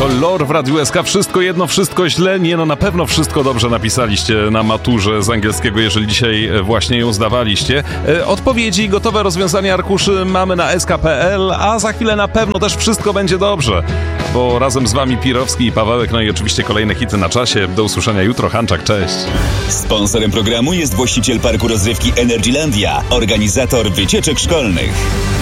To lore w Radiu SK. Wszystko jedno, wszystko źle. Nie, no na pewno wszystko dobrze napisaliście na maturze z angielskiego, jeżeli dzisiaj właśnie ją zdawaliście. Odpowiedzi i gotowe rozwiązania arkuszy mamy na sk.pl, a za chwilę na pewno też wszystko będzie dobrze, bo razem z wami Pirowski i Pawełek, no i oczywiście kolejne hity na czasie. Do usłyszenia jutro. Hanczak, cześć. Sponsorem programu jest właściciel parku rozrywki Energylandia, organizator wycieczek szkolnych.